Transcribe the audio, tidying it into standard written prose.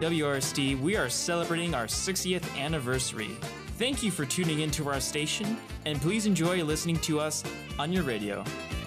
WRSD, we are celebrating our 60th anniversary. Thank you for tuning into our station, and please enjoy listening to us on your radio.